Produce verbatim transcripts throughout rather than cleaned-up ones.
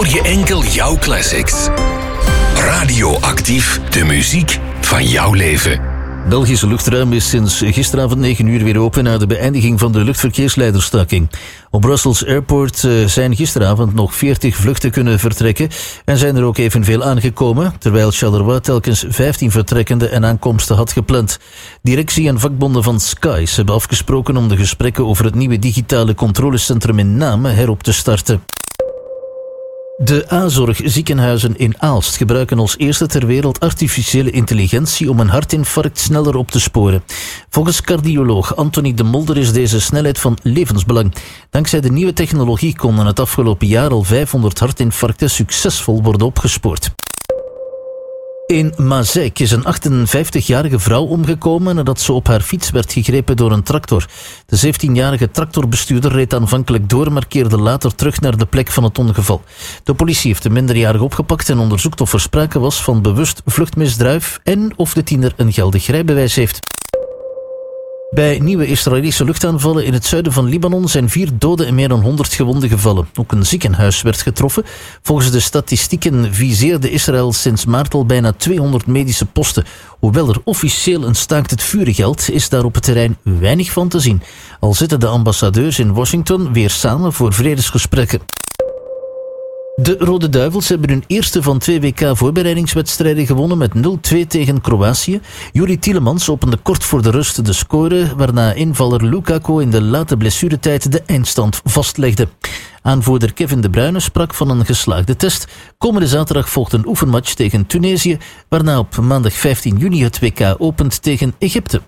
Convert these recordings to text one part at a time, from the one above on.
je enkel jouw classics. Radioactief, de muziek van jouw leven. Belgische luchtruim is sinds gisteravond negen uur weer open na de beëindiging van de luchtverkeersleiderstaking. Op Brussels Airport zijn gisteravond nog veertig vluchten kunnen vertrekken en zijn er ook evenveel aangekomen, terwijl Charleroi telkens vijftien vertrekkende en aankomsten had gepland. Directie en vakbonden van Skies hebben afgesproken om de gesprekken over het nieuwe digitale controlecentrum in Namen herop te starten. De A-zorg ziekenhuizen in Aalst gebruiken als eerste ter wereld artificiële intelligentie om een hartinfarct sneller op te sporen. Volgens cardioloog Anthony de Mulder is deze snelheid van levensbelang. Dankzij de nieuwe technologie konden het afgelopen jaar al vijfhonderd hartinfarcten succesvol worden opgespoord. In Mazeik is een achtenvijftigjarige vrouw omgekomen nadat ze op haar fiets werd gegrepen door een tractor. De zeventienjarige tractorbestuurder reed aanvankelijk door, maar keerde later terug naar de plek van het ongeval. De politie heeft de minderjarige opgepakt en onderzoekt of er sprake was van bewust vluchtmisdrijf en of de tiener een geldig rijbewijs heeft. Bij nieuwe Israëlische luchtaanvallen in het zuiden van Libanon zijn vier doden en meer dan honderd gewonden gevallen. Ook een ziekenhuis werd getroffen. Volgens de statistieken viseerde Israël sinds maart al bijna tweehonderd medische posten. Hoewel er officieel een staakt het vuren geldt, is daar op het terrein weinig van te zien. Al zitten de ambassadeurs in Washington weer samen voor vredesgesprekken. De Rode Duivels hebben hun eerste van twee W K-voorbereidingswedstrijden gewonnen met nul-twee tegen Kroatië. Juri Tielemans opende kort voor de rust de score, waarna invaller Lukaku in de late blessuretijd de eindstand vastlegde. Aanvoerder Kevin De Bruyne sprak van een geslaagde test. Komende zaterdag volgt een oefenmatch tegen Tunesië, waarna op maandag vijftien juni het W K opent tegen Egypte.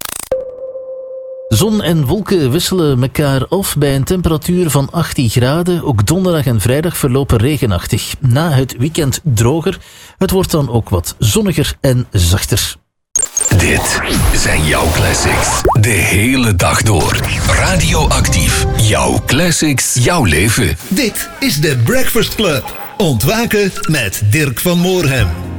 Zon en wolken wisselen elkaar af bij een temperatuur van achttien graden. Ook donderdag en vrijdag verlopen regenachtig. Na het weekend droger. Het wordt dan ook wat zonniger en zachter. Dit zijn jouw classics. De hele dag door. Radioactief. Jouw classics. Jouw leven. Dit is de Breakfast Club. Ontwaken met Dirk van Moorhem.